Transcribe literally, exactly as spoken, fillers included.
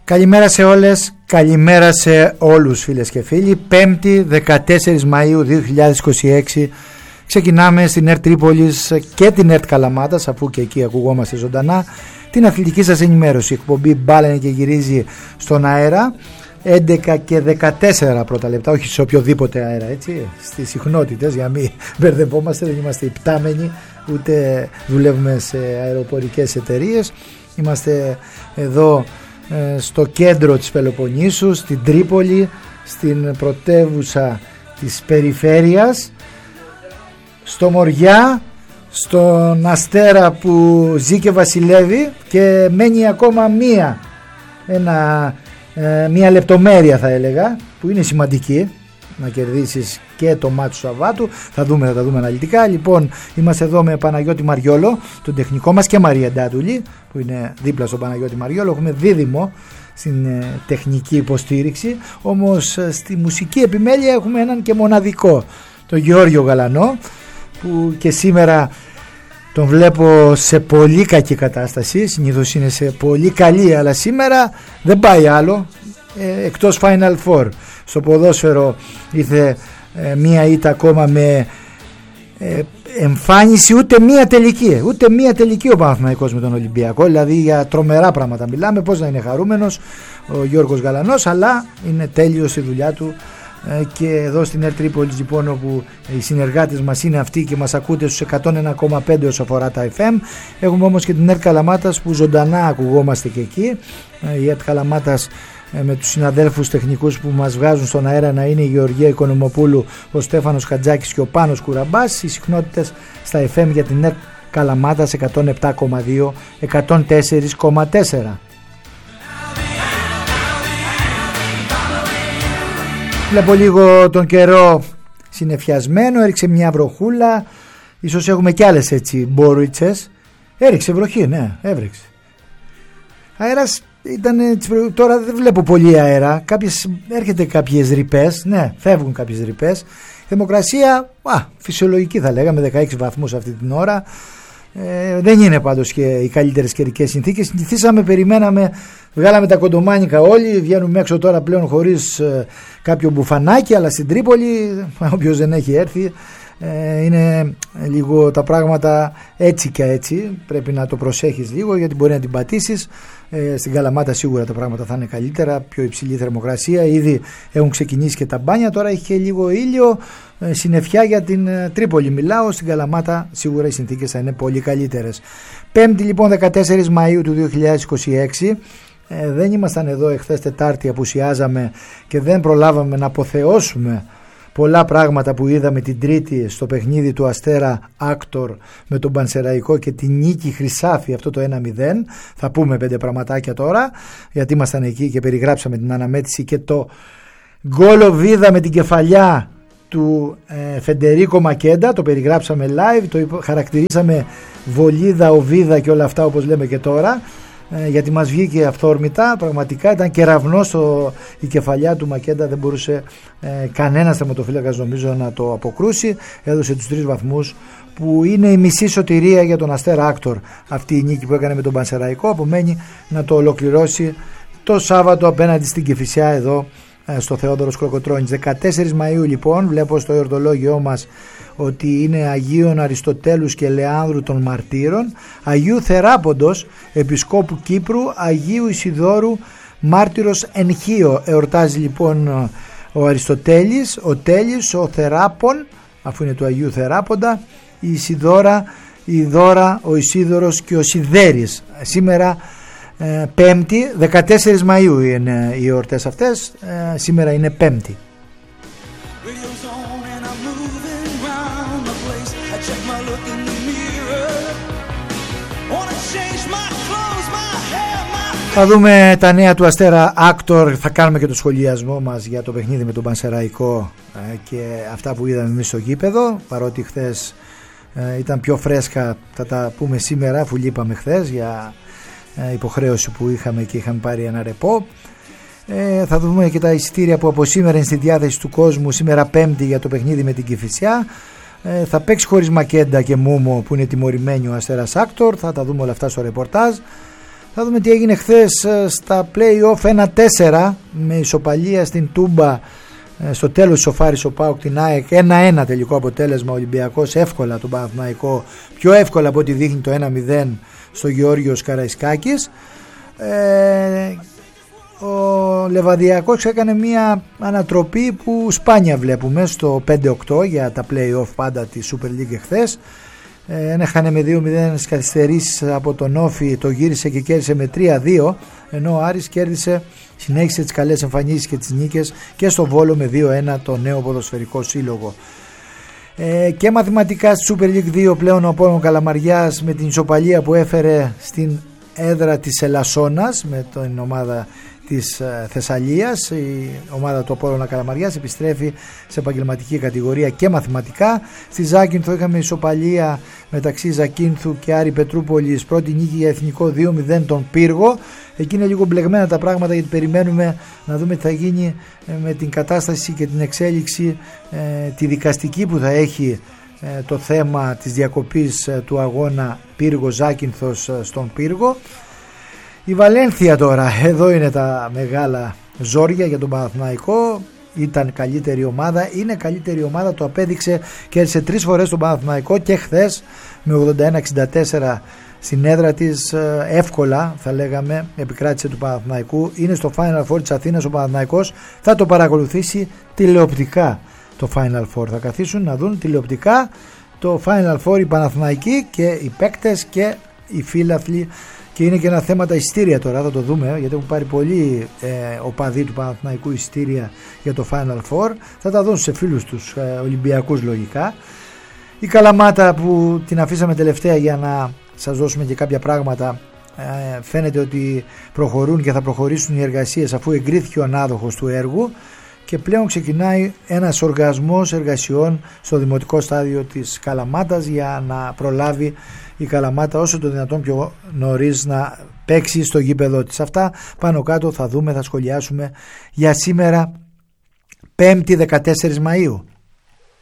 Καλημέρα σε όλες, καλημέρα σε όλους φίλες και φίλοι. Πέμπτη δεκατέσσερις Μαΐου δύο χιλιάδες είκοσι έξι ξεκινάμε στην ΕΡΤ Τρίπολης και την ΕΡΤ Καλαμάτας, αφού και εκεί ακουγόμαστε ζωντανά, την αθλητική σας ενημέρωση. Η εκπομπή μπάλανε και γυρίζει στον αέρα έντεκα και δεκατέσσερα πρώτα λεπτά, όχι σε οποιοδήποτε αέρα, έτσι, στις συχνότητες, για να μην μπερδευόμαστε. Δεν είμαστε υπτάμενοι, ούτε δουλεύουμε σε αεροπορικές εταιρείες. Είμαστε εδώ στο κέντρο της Πελοποννήσου, στην Τρίπολη, στην πρωτεύουσα της περιφέρειας, στο Μοριά, στον Αστέρα που ζει και βασιλεύει, και μένει ακόμα μία ένα, μία λεπτομέρεια, θα έλεγα, που είναι σημαντική, να κερδίσεις και το μάτι του Σαββάτου. Θα δούμε, θα τα δούμε αναλυτικά. Λοιπόν, είμαστε εδώ με Παναγιώτη Μαριόλο, τον τεχνικό μας, και Μαρία Ντάτουλη, που είναι δίπλα στον Παναγιώτη Μαριόλο. Έχουμε δίδυμο στην ε, τεχνική υποστήριξη, όμως ε, στη μουσική επιμέλεια έχουμε έναν και μοναδικό, τον Γιώργιο Γαλανό, που και σήμερα τον βλέπω σε πολύ κακή κατάσταση. Συνήθως είναι σε πολύ καλή, αλλά σήμερα δεν πάει άλλο, ε, εκτός Final Four. Στο ποδόσφαιρο ήρθε ε, μία ήττα ακόμα με ε, εμφάνιση ούτε μία τελική, ούτε μία τελική ο Παναθηναϊκός με τον Ολυμπιακό. Δηλαδή για τρομερά πράγματα μιλάμε, πώς να είναι χαρούμενος ο Γιώργος Γαλανός, αλλά είναι τέλειος στη δουλειά του. ε, και εδώ στην ΕΡΤ Τρίπολης, λοιπόν, όπου οι συνεργάτες μας είναι αυτοί και μας ακούτε στους εκατόν ένα κόμμα πέντε όσο αφορά τα εφ εμ. Έχουμε όμως και την ΕΡΤ Καλαμάτας, που ζωντανά ακουγόμαστε και εκεί. ε, η ΕΡΤ Καλαμάτας με τους συναδέλφους τεχνικούς που μας βγάζουν στον αέρα να είναι η Γεωργία Οικονομοπούλου, ο Στέφανος Χατζάκης και ο Πάνος Κουραμπάς. Οι συχνότητες στα εφ εμ για την ΕΡΤ Καλαμάτας εκατόν επτά κόμμα δύο, εκατόν τέσσερα κόμμα τέσσερα. Βλέπω λίγο τον καιρό συννεφιασμένο, έριξε μια βροχούλα, ίσως έχουμε κι άλλες έτσι μπόριτσες. Έριξε βροχή, ναι, έβρεξε. Αέρας ήταν, τώρα δεν βλέπω πολύ αέρα, κάποιες, έρχεται κάποιες ρηπές, ναι, φεύγουν κάποιες ρηπές. Θερμοκρασία, α, φυσιολογική θα λέγαμε, δεκαέξι βαθμούς αυτή την ώρα. Ε, δεν είναι πάντως και οι καλύτερες καιρικές συνθήκες. Συνηθίσαμε, περιμέναμε, βγάλαμε τα κοντομάνικα όλοι, βγαίνουμε έξω τώρα πλέον χωρίς ε, κάποιο μπουφανάκι, αλλά στην Τρίπολη, όποιος δεν έχει έρθει, ε, είναι λίγο τα πράγματα έτσι και έτσι. Πρέπει να το προσέχεις λίγο, γιατί μπορεί να την πατήσεις. Ε, στην Καλαμάτα σίγουρα τα πράγματα θα είναι καλύτερα, πιο υψηλή θερμοκρασία, ήδη έχουν ξεκινήσει και τα μπάνια. Τώρα έχει και λίγο ήλιο, ε, συννεφιά για την ε, Τρίπολη μιλάω. Στην Καλαμάτα σίγουρα οι συνθήκες θα είναι πολύ καλύτερες. Πέμπτη, λοιπόν, δεκατέσσερις Μαΐου του δύο χιλιάδες είκοσι έξι. ε, δεν ήμασταν εδώ εχθές Τετάρτη, απουσιάζαμε και δεν προλάβαμε να αποθεώσουμε πολλά πράγματα που είδαμε την Τρίτη στο παιχνίδι του Αστέρα Άκτορ με τον Πανσεραϊκό και τη νίκη Χρυσάφη, αυτό το ένα μηδέν. Θα πούμε πέντε πραγματάκια τώρα, γιατί ήμασταν εκεί και περιγράψαμε την αναμέτρηση και το γκόλο βίδα με την κεφαλιά του ε, Φεντερίκο Μακέντα. Το περιγράψαμε live, το χαρακτηρίσαμε βολίδα, οβίδα και όλα αυτά, όπως λέμε και τώρα, ε, γιατί μας βγήκε αυθόρμητα. Πραγματικά ήταν κεραυνός η κεφαλιά του Μακέντα, δεν μπορούσε ε, κανένας τερματοφύλακας νομίζω να το αποκρούσει. Έδωσε τους τρεις βαθμούς που είναι η μισή σωτηρία για τον Αστέρα Άκτορ, αυτή η νίκη που έκανε με τον Πανσεραϊκό. Απομένει να το ολοκληρώσει το Σάββατο απέναντι στην Κηφισιά εδώ στο Θεόδωρος Κροκοτρώνης. δεκατέσσερις Μαΐου, λοιπόν, βλέπω στο εορτολόγιό μας ότι είναι Αγίων Αριστοτέλους και Λεάνδρου των Μαρτύρων, Αγίου Θεράποντος Επισκόπου Κύπρου, Αγίου Ισιδώρου Μάρτυρος εν Χίο. Εορτάζει λοιπόν ο Αριστοτέλης, ο Τέλης, ο Θεράπων, αφού είναι του Αγίου Θεράποντα, η Ισιδώρα, η Δώρα, ο Ισίδωρος και ο Σιδέρης. Σήμερα ε, Πέμπτη, δεκατέσσερις Μαΐου είναι οι εορτές αυτές. ε, σήμερα είναι Πέμπτη. Θα δούμε τα νέα του Αστέρα Άκτορ, θα κάνουμε και το σχολιασμό μας για το παιχνίδι με τον Πανσεραϊκό και αυτά που είδαμε εμείς στο γήπεδο, παρότι χθες ήταν πιο φρέσκα. Θα τα πούμε σήμερα, αφού λείπαμε χθες για υποχρέωση που είχαμε και είχαμε πάρει ένα ρεπό. Ε, θα δούμε και τα εισιτήρια που από σήμερα είναι στη διάθεση του κόσμου, σήμερα Πέμπτη, για το παιχνίδι με την Κηφισιά. Ε, θα παίξει χωρίς Μακέντα και Μούμο που είναι τιμωρημένοι ο Αστέρας Άκτορ. Θα τα δούμε όλα αυτά στο ρεπορτάζ. Θα δούμε τι έγινε χθες στα play-off ένα τέσσερα με ισοπαλία στην Τούμπα. Στο τέλος ισοφάρισε ο ΠΑΟΚ την ΑΕΚ, ένα ένα τελικό αποτέλεσμα. Ο Ολυμπιακός εύκολα τον Παναθηναϊκό, πιο εύκολα από ό,τι δείχνει το ένα μηδέν στο Γεώργιος Καραϊσκάκης. ε, Ο Λεβαδιακός έκανε μια ανατροπή που σπάνια βλέπουμε στο πέντε οκτώ για τα play-off πάντα τη Super League εχθές. Έχανε με δύο μηδέν στις καθυστερήσεις από τον Όφη, το γύρισε και κέρδισε με τρία δύο, ενώ ο Άρης κέρδισε, συνέχισε τις καλές εμφανίσεις και τις νίκες και στο Βόλο με δύο ένα το νέο ποδοσφαιρικό σύλλογο. Ε, και μαθηματικά στη Super League δύο πλέον ο Απόλλων Καλαμαριάς με την ισοπαλία που έφερε στην έδρα της Ελασσόνας με την ομάδα της Θεσσαλίας. Η ομάδα του Απόλλωνα Καλαμαριάς επιστρέφει σε επαγγελματική κατηγορία και μαθηματικά. Στη Ζάκυνθο είχαμε ισοπαλία μεταξύ Ζακίνθου και Άρη Πετρούπολης, πρώτη νίκη για εθνικό δύο μηδέν τον Πύργο. Εκεί είναι λίγο μπλεγμένα τα πράγματα γιατί περιμένουμε να δούμε τι θα γίνει με την κατάσταση και την εξέλιξη ε, τη δικαστική που θα έχει ε, το θέμα της διακοπής ε, του αγώνα Πύργο Ζάκυνθος ε, στον Πύργο. Η Βαλένθια τώρα, εδώ είναι τα μεγάλα ζόρια για τον Παναθηναϊκό. Ήταν καλύτερη ομάδα, είναι καλύτερη ομάδα, το απέδειξε, κέρδισε τρεις φορές τον Παναθηναϊκό και χθες με ογδόντα ένα εξήντα τέσσερα στην έδρα της, εύκολα θα λέγαμε, επικράτησε του Παναθηναϊκού. Είναι στο Final Four της Αθήνας ο Παναθηναϊκός, θα το παρακολουθήσει τηλεοπτικά το Final Four. Θα καθίσουν να δουν τηλεοπτικά το Final Four οι Παναθηναϊκοί και οι παίκτες και οι φίλαθλοι. Και είναι και ένα θέμα τα εισιτήρια τώρα, θα το δούμε, γιατί έχουν πάρει πολλοί ε, οπαδοί του Παναθηναϊκού εισιτήρια για το Final Four. Θα τα δώσουν σε φίλους τους ε, Ολυμπιακούς λογικά. Η Καλαμάτα που την αφήσαμε τελευταία για να σας δώσουμε και κάποια πράγματα, ε, φαίνεται ότι προχωρούν και θα προχωρήσουν οι εργασίες αφού εγκρίθηκε ο ανάδοχος του έργου και πλέον ξεκινάει ένας οργασμός εργασιών στο δημοτικό στάδιο της Καλαμάτας για να προλάβει η Καλαμάτα όσο το δυνατόν πιο νωρίς να παίξει στο γήπεδο της. Αυτά πάνω κάτω θα δούμε, θα σχολιάσουμε για σήμερα πέμπτη δεκατέσσερις Μαΐου.